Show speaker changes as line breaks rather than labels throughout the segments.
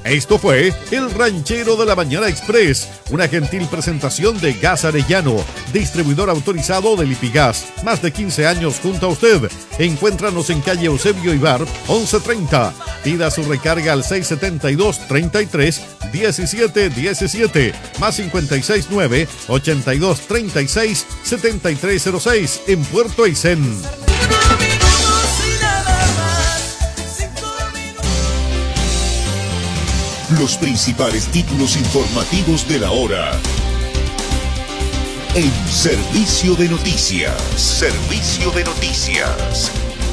Esto fue El Ranchero de la Mañana Express, una gentil presentación de Gas Arellano, distribuidor autorizado de Lipigas. Más de 15 años junto a usted. Encuéntranos en calle Eusebio Ibar, 1130. Pida su recarga al 672-33-1717, más 569-8236-7306, en Puerto Aysén.
Los principales títulos informativos de la hora en Servicio de Noticias. Servicio de Noticias.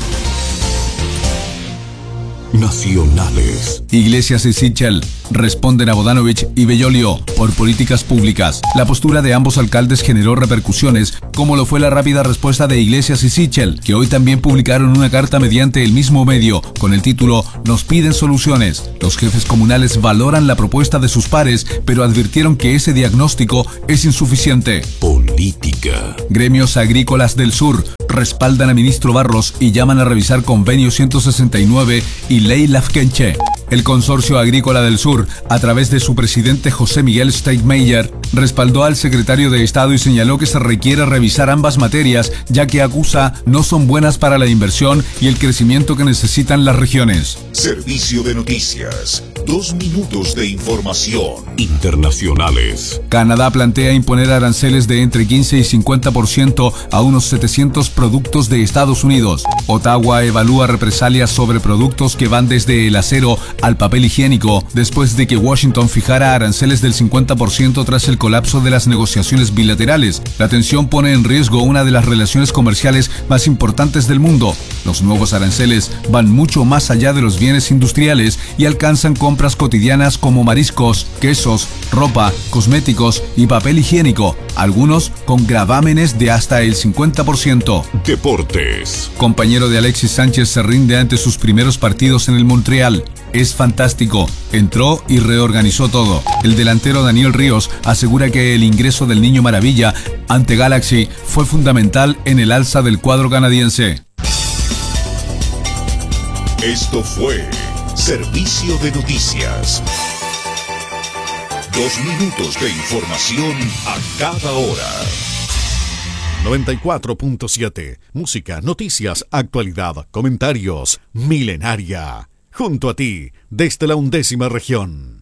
Nacionales. Iglesias y Sichel responden a Bodanovich y Bellolio por políticas públicas. La postura de ambos alcaldes generó repercusiones, como lo fue la rápida respuesta de Iglesias y Sichel, que hoy también publicaron una carta mediante el mismo medio, con el título "Nos piden soluciones". Los jefes comunales valoran la propuesta de sus pares, pero advirtieron que ese diagnóstico es insuficiente. Política. Gremios agrícolas del sur respaldan a ministro Barros y llaman a revisar convenio 169 y ley Lafkenche. El Consorcio Agrícola del Sur, a través de su presidente José Miguel Steigmeyer, respaldó al secretario de Estado y señaló que se requiere revisar ambas materias, ya que acusa no son buenas para la inversión y el crecimiento que necesitan las regiones.
Servicio de Noticias. 2 minutos de información.
Internacionales. Canadá plantea imponer aranceles de entre 15 y 50% a unos 700 productos de Estados Unidos. Ottawa evalúa represalias sobre productos que van desde el acero al papel higiénico, después de que Washington fijara aranceles del 50% tras el colapso de las negociaciones bilaterales. La tensión pone en riesgo una de las relaciones comerciales más importantes del mundo. Los nuevos aranceles van mucho más allá de los bienes industriales y alcanzan compras cotidianas como mariscos, quesos, ropa, cosméticos y papel higiénico, algunos con gravámenes de hasta el 50%. Deportes. Compañero de Alexis Sánchez se rinde ante sus primeros partidos en el Montreal. Es fantástico. Entró y reorganizó todo. El delantero Daniel Ríos asegura que el ingreso del Niño Maravilla ante Galaxy fue fundamental en el alza del cuadro canadiense.
Esto fue Servicio de Noticias. 2 minutos de información a cada hora.
94.7. Música, noticias, actualidad, comentarios. Milenaria. Junto a ti, desde la 11ª región.